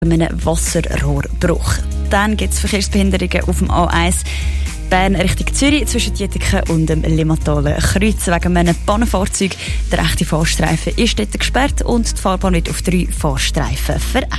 einem Wasserrohrbruch. Dann gibt es Verkehrsbehinderungen auf dem A1 Bern Richtung Zürich zwischen Dietiken und dem Limmatalen Kreuz wegen einem Pannenfahrzeug. Der rechte Fahrstreifen ist dort gesperrt und die Fahrbahn wird auf 3 Fahrstreifen verengt.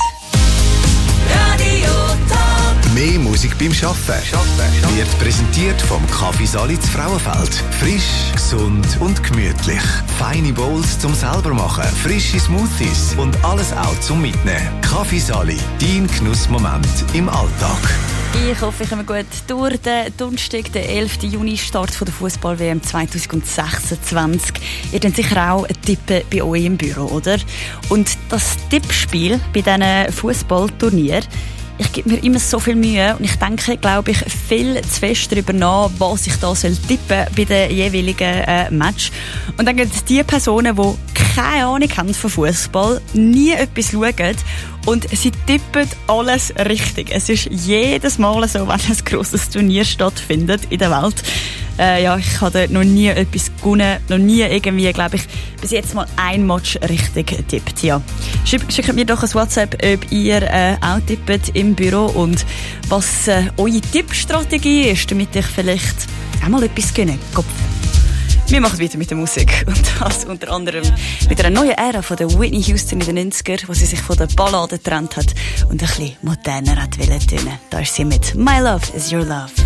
Mehr Musik beim Arbeiten. Wird präsentiert vom Kaffee Sali zu Frauenfeld. Frisch, gesund und gemütlich. Feine Bowls zum selber machen, frische Smoothies und alles auch zum Mitnehmen. Kaffee Sali, dein Genussmoment im Alltag. Ich hoffe, ich komme gut durch den Donnerstag, den 11. Juni, Start der Fußball-WM 2026. Ihr könnt sicher auch tippen bei euch im Büro, oder? Und das Tippspiel bei diesen Fußballturnieren, ich gebe mir immer so viel Mühe und ich denke, glaube ich, viel zu fest darüber nach, was ich da tippen soll bei den jeweiligen Match. Und dann gibt es die Personen, die keine Ahnung haben von Fußball, nie etwas schauen und sie tippen alles richtig. Es ist jedes Mal so, wenn ein grosses Turnier stattfindet in der Welt. Ich habe dort noch nie etwas gewonnen, noch nie irgendwie, glaube ich, bis jetzt mal ein Match richtig getippt. Ja. Schickt mir doch ein WhatsApp, ob ihr auch tippt im Büro und was eure Tippstrategie ist, damit ich vielleicht auch mal etwas gönne. Kopf. Wir machen weiter mit der Musik und das unter anderem mit einer neuen Ära von der Whitney Houston in den 90er, wo sie sich von der Ballade getrennt hat und ein bisschen moderner hat wollen tönen. Da ist sie mit «My Love is Your Love».